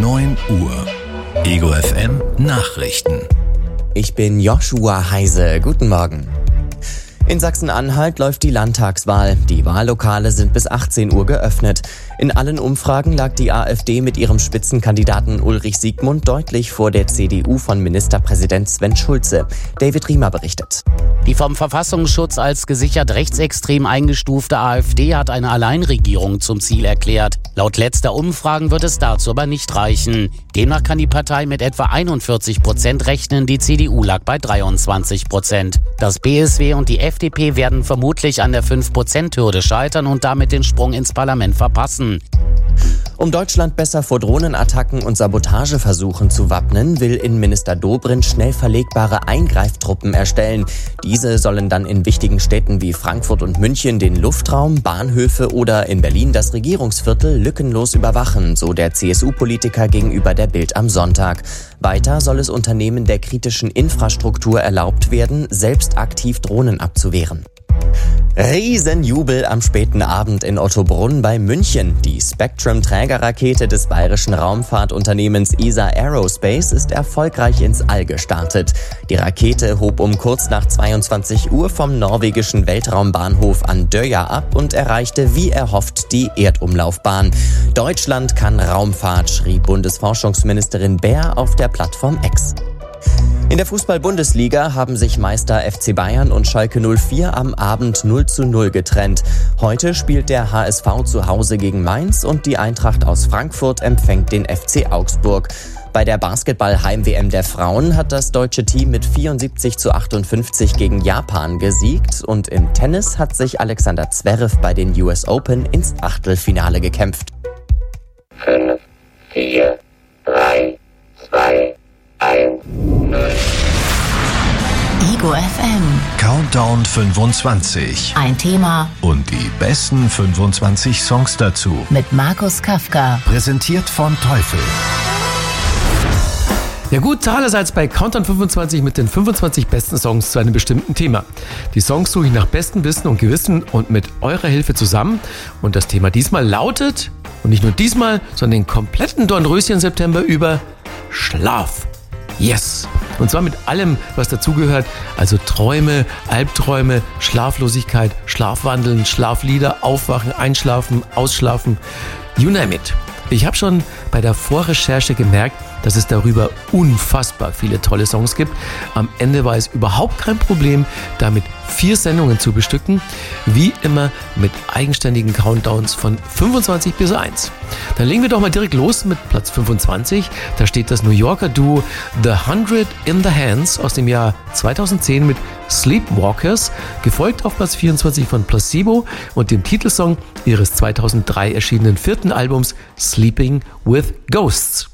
9 Uhr. Ego FM Nachrichten. Ich bin Joshua Heise. Guten Morgen. In Sachsen-Anhalt läuft die Landtagswahl. Die Wahllokale sind bis 18 Uhr geöffnet. In allen Umfragen lag die AfD mit ihrem Spitzenkandidaten Ulrich Siegmund deutlich vor der CDU von Ministerpräsident Sven Schulze. David Riemer berichtet. Die vom Verfassungsschutz als gesichert rechtsextrem eingestufte AfD hat eine Alleinregierung zum Ziel erklärt. Laut letzter Umfragen wird es dazu aber nicht reichen. Demnach kann die Partei mit etwa 41% rechnen, die CDU lag bei 23%. Das BSW und die FDP werden vermutlich an der 5%-Hürde scheitern und damit den Sprung ins Parlament verpassen. Um Deutschland besser vor Drohnenattacken und Sabotageversuchen zu wappnen, will Innenminister Dobrindt schnell verlegbare Eingreiftruppen erstellen. Diese sollen dann in wichtigen Städten wie Frankfurt und München den Luftraum, Bahnhöfe oder in Berlin das Regierungsviertel lückenlos überwachen, so der CSU-Politiker gegenüber der Bild am Sonntag. Weiter soll es Unternehmen der kritischen Infrastruktur erlaubt werden, selbst aktiv Drohnen abzuwehren. Riesenjubel am späten Abend in Ottobrunn bei München. Die Spectrum-Trägerrakete des bayerischen Raumfahrtunternehmens ESA Aerospace ist erfolgreich ins All gestartet. Die Rakete hob um kurz nach 22 Uhr vom norwegischen Weltraumbahnhof Andøya ab und erreichte wie erhofft die Erdumlaufbahn. Deutschland kann Raumfahrt, schrieb Bundesforschungsministerin Baer auf der Plattform X. In der Fußball-Bundesliga haben sich Meister FC Bayern und Schalke 04 am Abend 0:0 getrennt. Heute spielt der HSV zu Hause gegen Mainz und die Eintracht aus Frankfurt empfängt den FC Augsburg. Bei der Basketball-Heim-WM der Frauen hat das deutsche Team mit 74:58 gegen Japan gesiegt und im Tennis hat sich Alexander Zverev bei den US Open ins Achtelfinale gekämpft. 5, 4, 3, 2, 1, 0. Ego FM. Countdown 25. Ein Thema Und die besten 25 Songs dazu. mit Markus Kafka. Präsentiert von Teufel. Ja gut, allerseits bei Countdown 25 mit den 25 besten Songs zu einem bestimmten Thema. Die Songs suche ich nach bestem Wissen und Gewissen und mit eurer Hilfe zusammen. Und das Thema diesmal lautet, und nicht nur diesmal, sondern den kompletten Dornröschen-September über, Schlaf. Yes! Und zwar mit allem, was dazugehört, also Träume, Albträume, Schlaflosigkeit, Schlafwandeln, Schlaflieder, Aufwachen, Einschlafen, Ausschlafen, you name it. Ich habe schon bei der Vorrecherche gemerkt, dass es darüber unfassbar viele tolle Songs gibt. Am Ende war es überhaupt kein Problem, damit 4 Sendungen zu bestücken, wie immer mit eigenständigen Countdowns von 25 bis 1. Dann legen wir doch mal direkt los mit Platz 25. Da steht das New Yorker Duo The 100 in the Hands aus dem Jahr 2010 mit Sleepwalkers, gefolgt auf Platz 24 von Placebo und dem Titelsong ihres 2003 erschienenen 4. Albums Sleeping with Ghosts.